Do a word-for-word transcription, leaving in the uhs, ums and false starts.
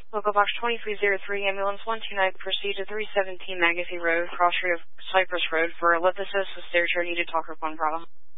Local Box twenty-three oh three, Ambulance one two nine, proceed to three seventeen Magazine Road, cross street of Cypress Road for ellipsis with stair chair needed talker one problem.